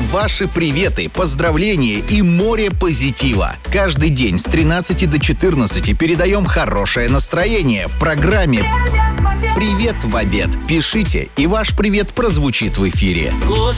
Ваши приветы, поздравления и море позитива. Каждый день с 13 до 14 передаем хорошее настроение в программе «Привет в обед». Пишите, и ваш привет прозвучит в эфире. Слушай